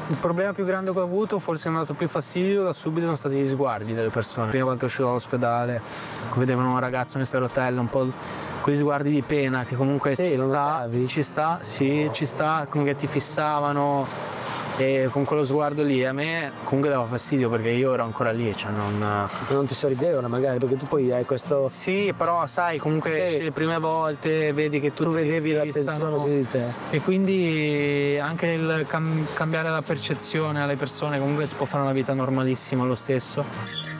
Il problema più grande che ho avuto, forse mi ha dato più fastidio da subito, sono stati gli sguardi delle persone. La prima volta uscito dall'ospedale, vedevano un ragazzo nelle rotelle, un po' quegli sguardi di pena che comunque Sì, ci sta, comunque ti fissavano. E con quello sguardo lì a me comunque dava fastidio perché io ero ancora lì, cioè non ti sorridevano magari, perché tu poi hai questo... Sì, però sai, comunque le prime volte vedi che tu vedevi l'attenzione su di te. E quindi anche il cambiare la percezione alle persone, comunque si può fare una vita normalissima lo stesso.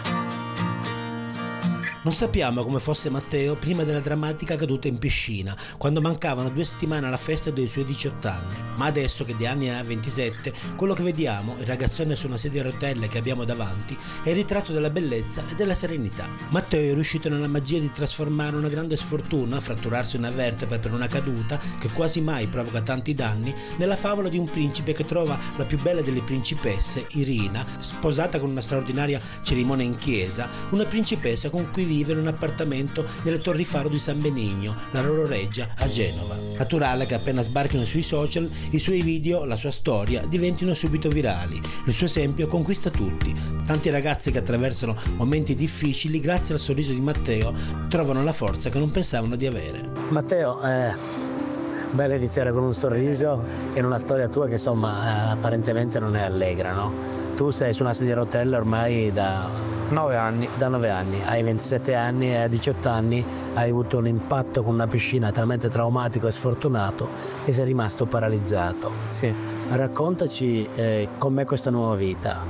Non sappiamo come fosse Matteo prima della drammatica caduta in piscina, quando mancavano 2 settimane alla festa dei suoi 18 anni. Ma adesso che di anni ne ha 27, quello che vediamo, il ragazzone su una sedia a rotelle che abbiamo davanti, è il ritratto della bellezza e della serenità. Matteo è riuscito nella magia di trasformare una grande sfortuna, fratturarsi una vertebra per una caduta che quasi mai provoca tanti danni, nella favola di un principe che trova la più bella delle principesse, Irina, sposata con una straordinaria cerimonia in chiesa, una principessa con cui vive in un appartamento nelle Torri Faro di San Benigno, la loro reggia a Genova. Naturale che appena sbarchino sui social, i suoi video, la sua storia diventino subito virali. Il suo esempio conquista tutti. Tanti ragazzi che attraversano momenti difficili, grazie al sorriso di Matteo, trovano la forza che non pensavano di avere. Matteo, bello iniziare con un sorriso in una storia tua che insomma apparentemente non è allegra, no? Tu sei su una sedia a rotelle ormai da 9 anni. Da 9 anni, hai 27 anni e a 18 anni hai avuto un impatto con una piscina talmente traumatico e sfortunato che sei rimasto paralizzato. Sì. Raccontaci com'è questa nuova vita.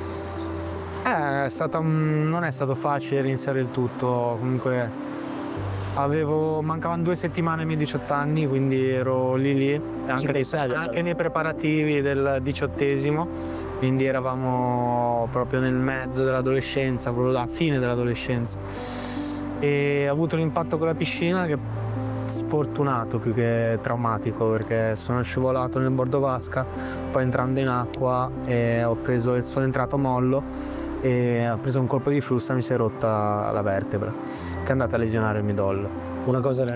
Non è stato facile iniziare il tutto, comunque mancavano 2 settimane ai miei 18 anni, quindi ero lì, anche nei preparativi del 18esimo, quindi eravamo proprio nel mezzo dell'adolescenza, proprio alla fine dell'adolescenza. E ho avuto un impatto con la piscina che sfortunato più che traumatico, perché sono scivolato nel bordo vasca, poi entrando in acqua sono entrato a mollo e ho preso un colpo di frusta e mi si è rotta la vertebra che è andata a lesionare il midollo. Una cosa